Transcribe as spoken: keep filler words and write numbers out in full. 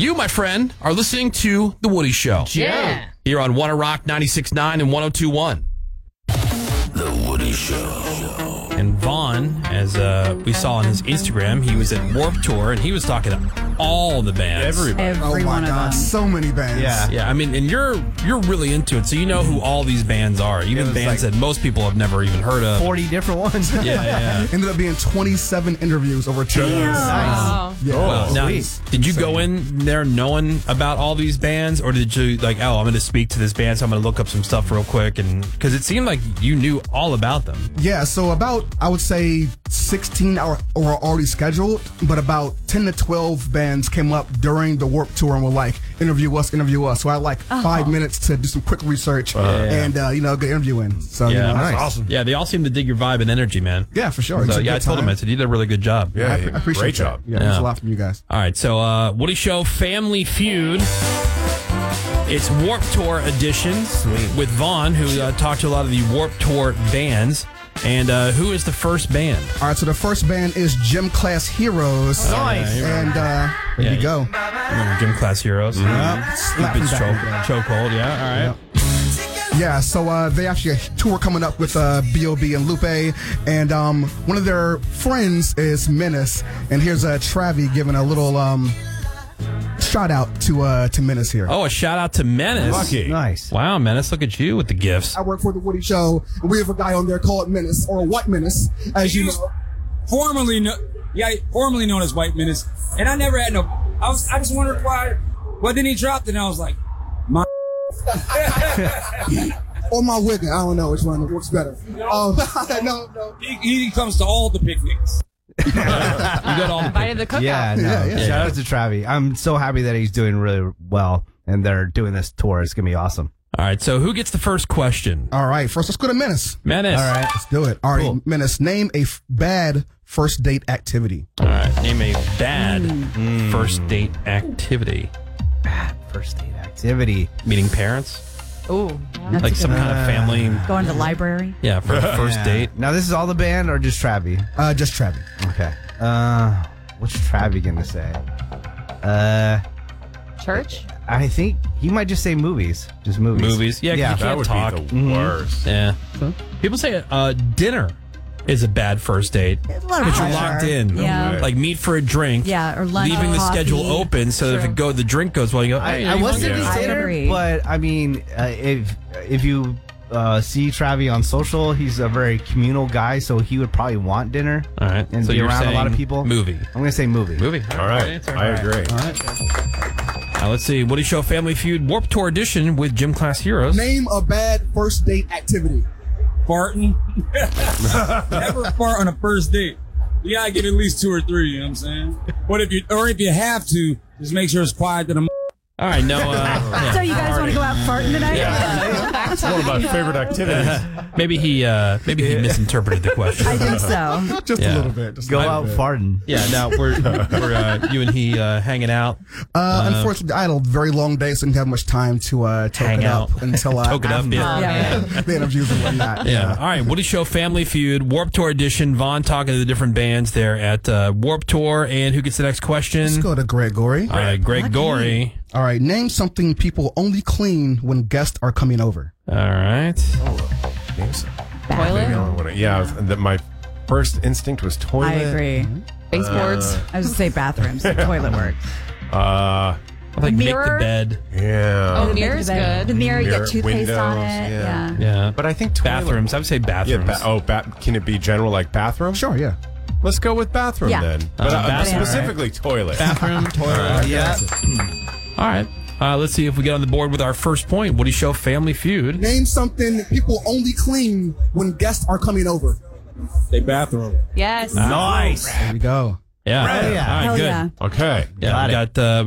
You, my friend, are listening to The Woody Show. Yeah. Here on Wanna Rock ninety-six point nine and one oh two point one. The Woody Show. And Vaughn, as uh, we saw on his Instagram, he was at Warped Tour, and he was talking to all the bands. Everybody. Every Oh my one of God, them. so many bands. Yeah. Yeah, I mean, and you're you're really into it, so you know who all these bands are, even was bands like that most people have never even heard of. forty different ones. Yeah, yeah. Ended up being twenty-seven interviews over two years. Nice. Yeah. Well, now, sweet. did you go in there knowing about all these bands, or did you like, oh, I'm going to speak to this band, so I'm going to look up some stuff real quick, and because it seemed like you knew all about them. Yeah, so about, I would say, sixteen are, were already scheduled, but about ten to twelve bands came up during the Warped Tour and were like, interview us, interview us. So I had like five minutes to do some quick research and, uh, you know, get interview in. So, you know, nice. awesome. Yeah, they all seem to dig your vibe and energy, man. Yeah, for sure. So, It's a yeah, I good told him, I time. said, you did a really good job. Yeah, I, yeah, I appreciate great that. job. Yeah, Yeah. thanks a lot from you guys. All right, so uh, Woody Show Family Feud. It's Warped Tour edition with Vaughn, who uh, talked to a lot of the Warped Tour bands. And uh, who is the first band? All right, so the first band is Gym Class Heroes. Nice. And uh, there Yeah, you go. Remember Gym Class Heroes? Yep. Stupid choke, chokehold, yeah, all right. Yeah, so uh, they actually have a tour coming up with uh, B O B and Lupe, and um, one of their friends is Menace, and here's uh, Travi giving a little um, shout out to uh, to Menace here. Oh, a shout out to Menace. Lucky. Nice. Wow, Menace, look at you with the gifts. I work for the Woody Show, and we have a guy on there called Menace, or White Menace, as you know. formerly no, yeah, formerly known as White Menace, and I never had no. I was, I just wondered why. Well, then he dropped it, and I was like, my. Or my wig, I don't know which one works better. Um, no, no. He, he comes to all the picnics. You got all the Invited the cookout. Yeah, no. Yeah, yeah. Shout out to Travi. I'm so happy that he's doing really well, and they're doing this tour. It's gonna be awesome. All right, so who gets the first question? All right, first let's go to Menace. Menace. All right. Let's do it. All right, Cool. Menace, name a f- bad first date activity. All right, name a bad Mm. first date activity. Bad first date activity. Meeting parents? Ooh. Like some kind of family. Going to the library. Yeah, for a first Yeah. date. Now, this is all the band or just Travi? Uh, just Travi. Okay. Uh, what's Travi gonna say? Uh, Church. I think he might just say movies. Just movies. Movies. Yeah, 'cause Yeah. you That can't would talk. be the worst. Yeah. People say uh, dinner is a bad first date. A lot of But you're pressure. locked in. Yeah. Like meet for a drink. Yeah, or lunch, Leaving the coffee. schedule open so that if True. it go, the drink goes well. You go. Hey, I, I you was want- thinking Yeah. I dinner, agree. but I mean, uh, if if you uh, see Travi on social, he's a very communal guy, so he would probably want dinner. All right. And so be you're around a lot of saying people. Movie. I'm gonna say movie. Movie. All right. I agree. Now let's see. Woody Show Family Feud Warped Tour edition with Gym Class Heroes. Name a bad first date activity. Farting. Never fart on a first date. You gotta get at least two or three. You know what I'm saying? But if you, or if you have to, just make sure it's quiet to the. All right. No. Uh, yeah. So you guys want to go out farting tonight? It's one of my favorite activities. Maybe he. Uh, maybe he misinterpreted the question. I think so. Just Yeah. a little bit. Just a Go little out bit. farting. Yeah. Now we're we're uh, you and he uh, hanging out. Uh, unfortunately, I had a very long day, so I didn't have much time to uh, toke Hang it up out. until uh, Toke it up, after yeah. Yeah. the interviews and whatnot. Yeah. All right. Woody Show Family Feud Warped Tour edition. Vaughn talking to the different bands there at uh, Warped Tour. And who gets the next question? Let's go to Greg Gorey. All right. Greg Gorey. All right, name something people only clean when guests are coming over. All right. Toilet. Yeah, the, my first instinct was toilet. I agree. Baseboards. I was gonna say bathrooms. Toilet work. Uh, I like make Mirror? the bed. yeah. Oh, the mirror's good. The mirror, you Mirror, get toothpaste on windows, it. yeah. Yeah. Yeah. But I think toilet. Bathrooms. I would say Yeah, bathrooms. ba- oh, ba- can it be general like bathroom? Sure, yeah. Let's go with bathroom Yeah. then. But Uh, uh, bathroom. specifically toilet. Bathroom, toilet. Yeah. All right. Uh, let's see if we get on the board with our first point. Woody Show Family Feud. Name something people only clean when guests are coming over. They bathroom. Yes. Nice. There we go. Yeah. Hell yeah. All right. Hell Good. yeah. Okay. Yeah. Got we it. got uh,